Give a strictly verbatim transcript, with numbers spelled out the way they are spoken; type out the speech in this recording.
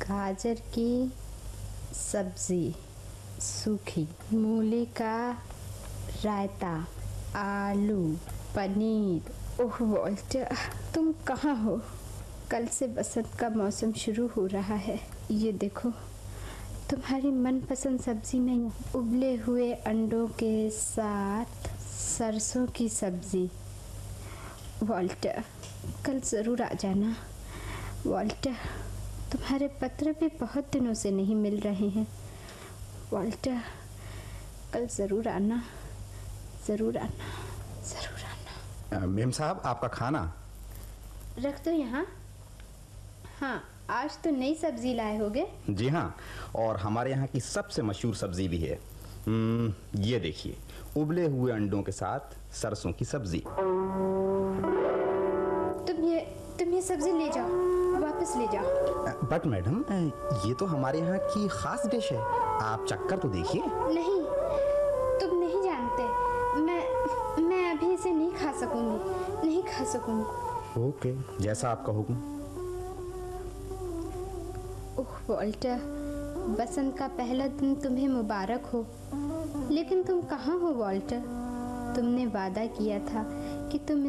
गाजर की सब्जी, सूखी मूली का रायता, आलू, पनीर। ओह वॉल्टर, तुम कहाँ हो? कल से बसंत का मौसम शुरू हो रहा है। ये देखो, तुम्हारी मनपसंद सब्जी में उबले हुए अंडों के साथ सरसों की सब्जी। वॉल्टर, कल ज़रूर आ जाना। वॉल्टर, तुम्हारे पत्र भी बहुत दिनों से नहीं मिल रहे हैं। वॉल्टर, कल ज़रूर आना, ज़रूर आना, ज़रूर आना। मेम साहब, आपका खाना रख दो यहाँ। हाँ, आज तो नई सब्जी लाए होगे। जी हाँ, और हमारे यहाँ की सबसे मशहूर सब्जी भी है। हम्म, ये देखिए, उबले हुए अंडों के साथ सरसों की सब्जी। तुम ये तुम ये सब्जी ले जाओ, वापस ले जाओ। बट मैडम, ये तो हमारे यहाँ की खास डिश है, आप चक्कर तो देखिए। नहीं, तुम नहीं जानते, मैं मैं अभी इसे नहीं खा सकूंगी, नहीं खा सकूंगी। ओके, जैसा आपका हुक्म। ओह वॉल्टर, बसंत का पहला दिन तुम्हें मुबारक हो। लेकिन तुम कहाँ हो वॉल्टर? तुमने वादा किया था कि तुम